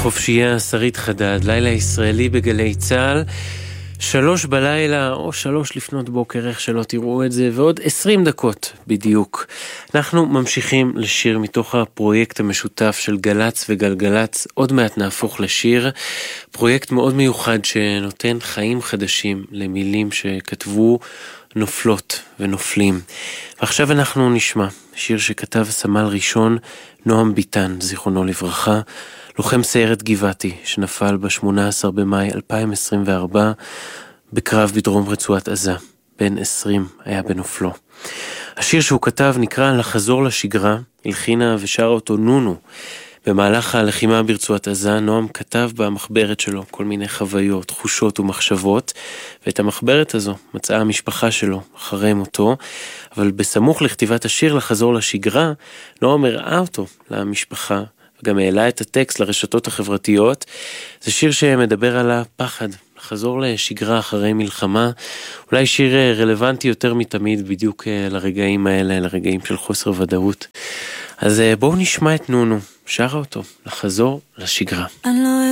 חופשייה, שרית חדד, לילה ישראלי בגלי צהל, 3 בלילה או 3 לפנות בוקר, איך שלא תראו את זה, ועוד 20 דקות בדיוק. אנחנו ממשיכים לשיר מתוך הפרויקט המשותף של גלץ וגלגלץ, עוד מעט נהפוך לשיר, פרויקט מאוד מיוחד שנותן חיים חדשים למילים שכתבו נופלות ונופלים. ועכשיו אנחנו נשמע שיר שכתב סמל ראשון נועם ביטן, זיכרונו לברכה, לוחם סיירת גבעתי שנפל ב-18 במאי 2024 בקרב בדרום רצועת עזה. בן 20 היה בנופלו. השיר שהוא כתב נקרא לחזור לשגרה, הלחינה ושרה אותו נונו. במהלך הלחימה ברצועת עזה נועם כתב במחברת שלו כל מיני חוויות, תחושות ומחשבות, ואת המחברת הזו מצאה המשפחה שלו אחרי מותו, אבל בסמוך לכתיבת השיר לחזור לשגרה, נועם הראה אותו למשפחה, וגם העלה את הטקסט לרשתות החברתיות. זה שיר שמדבר על הפחד, לחזור לשגרה אחרי מלחמה, אולי שיר רלוונטי יותר מתמיד בדיוק לרגעים האלה, לרגעים של חוסר ודאות. אז בואו נשמע את נונו, שרה אותו, לחזור לשגרה.